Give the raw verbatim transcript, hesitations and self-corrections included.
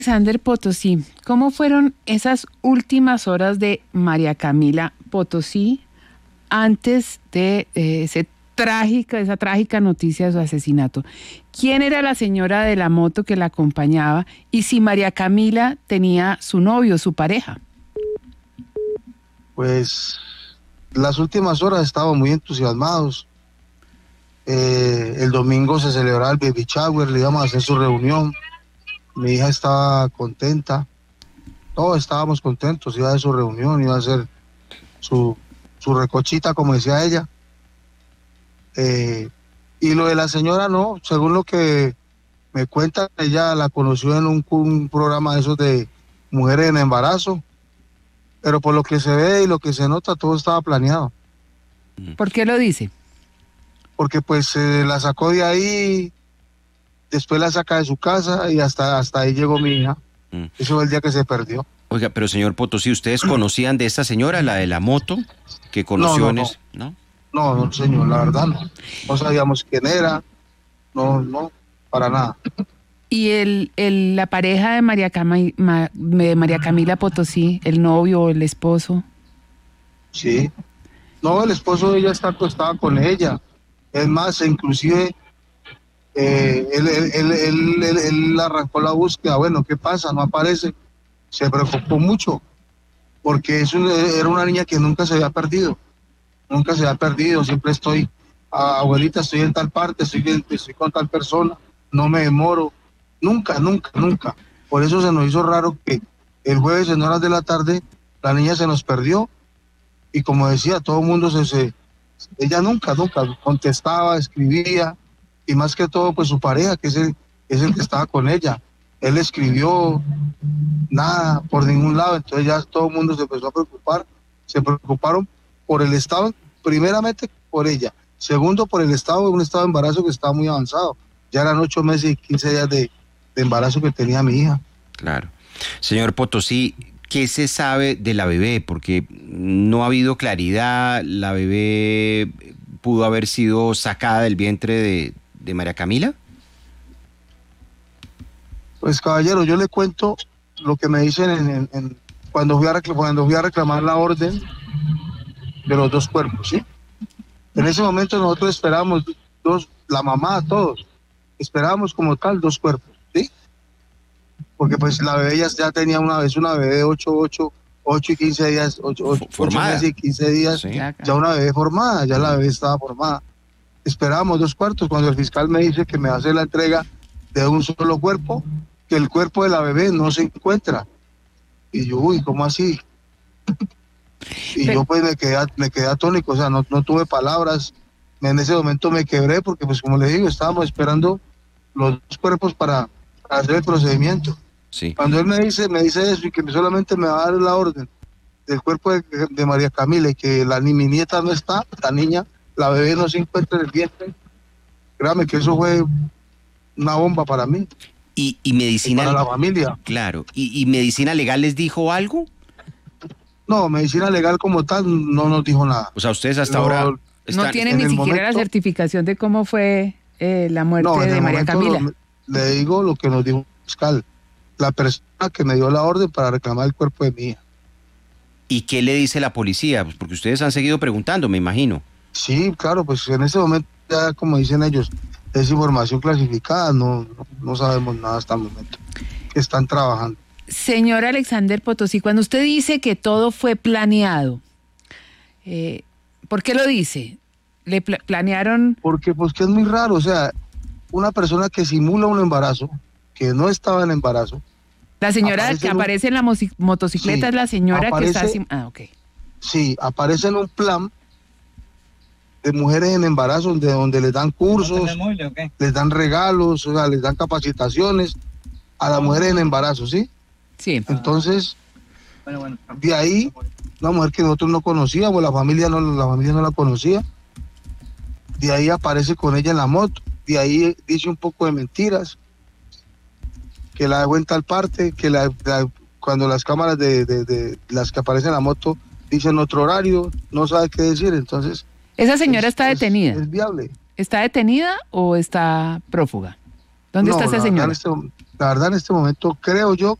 Alexander Potosí, ¿cómo fueron esas últimas horas de María Camila Potosí antes de eh, ese trágica, esa trágica noticia de su asesinato? ¿Quién era la señora de la moto que la acompañaba? Y si María Camila tenía su novio, su pareja. Pues las últimas horas estábamos muy entusiasmados. Eh, el domingo se celebraba el baby shower, le íbamos a hacer su reunión. Mi hija estaba contenta, todos estábamos contentos, iba a hacer su reunión, iba a hacer su, su recochita, como decía ella. Eh, y lo de la señora no, según lo que me cuenta, ella la conoció en un, un programa de esos de mujeres en embarazo, pero por lo que se ve y lo que se nota, todo estaba planeado. ¿Por qué lo dice? Porque pues eh, la sacó de ahí, después la saca de su casa y hasta, hasta ahí llegó mi hija. Mm. Eso fue el día que se perdió. Oiga, pero señor Potosí, ¿ustedes conocían de esta señora, la de la moto, que conoció no, en no, es... ¿no? No, no, señor, la verdad no. No sabíamos quién era, no, no, para nada. ¿Y el, el, la pareja de María, Cama, de María Camila Potosí, el novio o el esposo? Sí. No, el esposo de ella está acostado con ella. Es más, inclusive... Eh, él, él, él, él, él, él arrancó la búsqueda, bueno, ¿qué pasa? No aparece, se preocupó mucho, porque es un, era una niña que nunca se había perdido, nunca se había perdido, siempre estoy, ah, abuelita, estoy en tal parte, estoy, estoy con tal persona, no me demoro, nunca, nunca, nunca, por eso se nos hizo raro que el jueves en horas de la tarde la niña se nos perdió, y como decía, todo el mundo se, se, ella nunca, nunca contestaba, escribía, y más que todo pues su pareja, que es el, es el que estaba con ella. Él escribió nada por ningún lado, entonces ya todo el mundo se empezó a preocupar, se preocuparon por el estado, primeramente por ella, segundo por el estado de un estado de embarazo que estaba muy avanzado, ya eran ocho meses y quince días de, de embarazo que tenía mi hija. Claro. Señor Potosí, ¿qué se sabe de la bebé? Porque no ha habido claridad, la bebé pudo haber sido sacada del vientre de de María Camila. Pues caballero, yo le cuento lo que me dicen en, en, en, cuando, fui a reclamar, cuando fui a reclamar la orden de los dos cuerpos, ¿sí? En ese momento nosotros esperábamos dos, la mamá, todos, esperábamos como tal dos cuerpos, ¿sí? Porque pues la bebé ya, ya tenía una vez una bebé de ocho, ocho, ocho y quince días, ocho, ocho, ocho meses y quince días, sí. Ya una bebé formada, ya la bebé estaba formada. Esperábamos dos cuartos cuando el fiscal me dice que me hace la entrega de un solo cuerpo, que el cuerpo de la bebé no se encuentra. Y yo, uy, ¿cómo así? Y Pero... yo pues me quedé, me quedé atónico, o sea, no, no tuve palabras. En ese momento me quebré porque pues como le digo, estábamos esperando los dos cuerpos para, para hacer el procedimiento. Sí. Cuando él me dice, me dice eso y que solamente me va a dar la orden del cuerpo de, de María Camila y que la mi nieta no está, la niña, la bebé no se encuentra en el vientre, créame que eso fue una bomba para mí. ¿Y, y medicina? Y para la familia. Claro. ¿Y, ¿Y medicina legal les dijo algo? No, medicina legal como tal no nos dijo nada. O sea, ustedes hasta no, ahora... No tienen ni siquiera momento, la certificación de cómo fue eh, la muerte no, de María Camila. Lo, le digo lo que nos dijo el fiscal, la persona que me dio la orden para reclamar el cuerpo de mi hija. ¿Y qué le dice la policía? Pues porque ustedes han seguido preguntando, me imagino. Sí, claro, pues en ese momento ya, como dicen ellos, es información clasificada, no, no, no sabemos nada hasta el momento. Están trabajando. Señor Alexander Potosí, cuando usted dice que todo fue planeado, eh, ¿por qué lo dice? ¿Le pl- planearon? Porque pues que es muy raro, o sea, una persona que simula un embarazo, que no estaba en embarazo. La señora aparece que un... aparece en la motocicleta sí, es la señora aparece, que está... Sim... Ah, ok. Sí, aparece en un plan de mujeres en embarazo, donde, donde les dan cursos, móvil, okay. Les dan regalos, o sea, les dan capacitaciones a las mujeres en embarazo, ¿sí? Sí. Entonces, bueno, bueno. De ahí, una mujer que nosotros no conocíamos, la familia no, la familia no la conocía, de ahí aparece con ella en la moto, de ahí dice un poco de mentiras, que la dejó en tal parte, que la, la, cuando las cámaras de, de, de las que aparecen en la moto dicen otro horario, no sabe qué decir, entonces... ¿Esa señora es, está detenida? Es, es viable. ¿Está detenida o está prófuga? ¿Dónde no, está esa señora? En este, en La verdad, en este momento creo yo